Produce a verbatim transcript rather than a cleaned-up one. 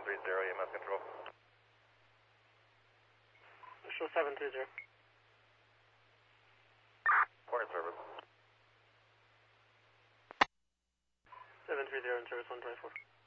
three zero, E M S control. Show seven three zero. Morning service. seven three zero in service one twenty-four.